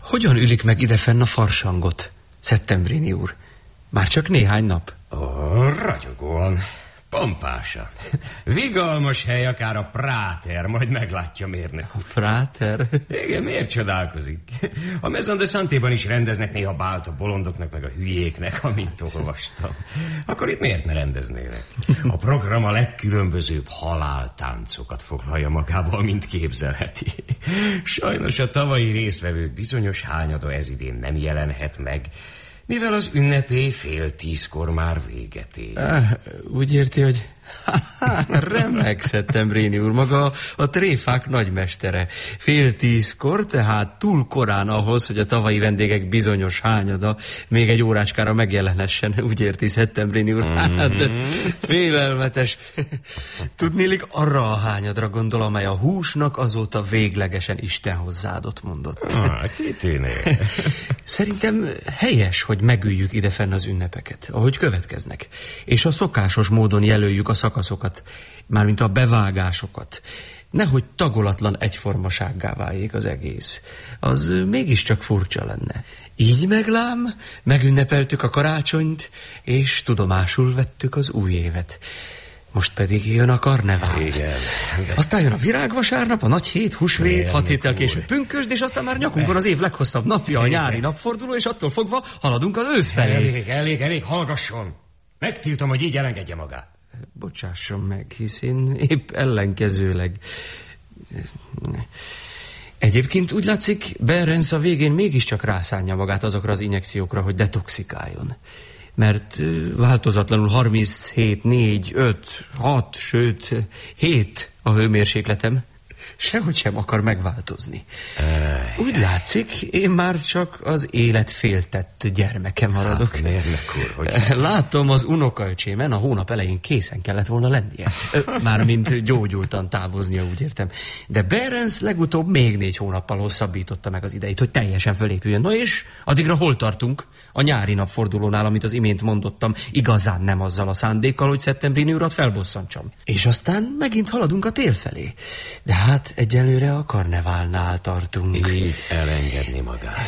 Hogyan ülik meg idefenn a farsangot, Settembrini úr? Már csak néhány nap. Ragyogóan, pompásan. Vigalmas hely, akár a Práter, majd meglátja mérnök. A Práter? Igen, miért csodálkozik? A Maison de Santéban is rendeznek néha bált a bolondoknak, meg a hülyéknek, amint olvastam. Akkor itt miért ne rendeznének? A program a legkülönbözőbb haláltáncokat foglalja magába, amint képzelheti. Sajnos a tavalyi résztvevők bizonyos hányada ezidén nem jelenhet meg, mivel az ünnepély 9:30 már véget ér. Úgy érti, hogy remek, Settembrini úr, maga a tréfák nagymestere. 9:30, tehát túl korán ahhoz, hogy a tavalyi vendégek bizonyos hányada még egy órácskára megjelenhessen. Úgy érti, Settembrini úr? Hát, félelmetes. Tudnélik, arra a hányadra gondol, amely a húsnak azóta véglegesen Isten hozzáadott mondott. Kitűnő. Szerintem helyes, hogy megüljük idefenn az ünnepeket, ahogy következnek, és a szokásos módon jelöljük a szakaszokat, mármint a bevágásokat. Nehogy tagolatlan egyformasággá váljék az egész. Az mégiscsak furcsa lenne. Így meglám, megünnepeltük a karácsonyt, és tudomásul vettük az új évet. Most pedig jön a karnevál. Igen. Aztán jön a virágvasárnap, a nagy hét, húsvét, 6 héttel később pünkösd, és aztán már nyakunkon az év leghosszabb napja, a nyári napforduló, és attól fogva haladunk az ősz felé. Elég, hallgasson. Megtiltom, hogy így elengedje magát. Bocsásson meg, hisz én épp ellenkezőleg. Egyébként úgy látszik, Behrens a végén mégiscsak rászánja magát azokra az injekciókra, hogy detoxikáljon. Mert változatlanul 37, 4, 5, 6, sőt 7 a hőmérsékletem. Sehogy sem akar megváltozni. Úgy látszik, én már csak az élet féltett gyermeke maradok. Hát, mérnök úr, hogy... Látom, az unokaöcsémen a hónap elején készen kellett volna lennie. Mármint gyógyultan távoznia, úgy értem. De Behrens legutóbb még 4 hónappal hosszabbította meg az idejét, hogy teljesen fölépüljön. Na és addigra hol tartunk? A nyári napfordulónál, amit az imént mondottam, igazán nem azzal a szándékkal, hogy Settembrini urat felbosszantsam. És aztán megint haladunk a tél felé. De hát egyelőre a karneválnál tartunk. Így elengedni magát.